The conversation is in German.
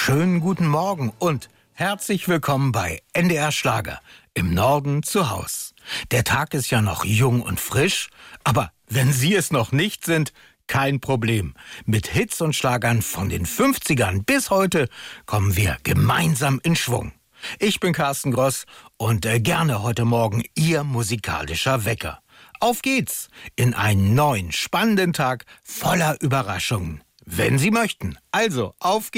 Schönen guten Morgen und herzlich willkommen bei NDR Schlager im Norden zu Haus. Der Tag ist ja noch jung und frisch, aber wenn Sie es noch nicht sind, kein Problem. Mit Hits und Schlagern von den 50ern bis heute kommen wir gemeinsam in Schwung. Ich bin Carsten Gross und gerne heute Morgen Ihr musikalischer Wecker. Auf geht's in einen neuen, spannenden Tag voller Überraschungen. Wenn Sie möchten. Also, auf geht's.